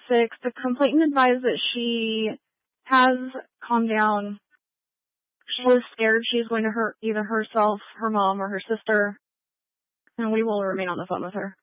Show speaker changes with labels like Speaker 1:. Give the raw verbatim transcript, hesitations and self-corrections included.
Speaker 1: six. The complainant advised that she has calmed down. She was scared she was going to hurt either herself, her mom, or her sister, and we will remain on the phone with her.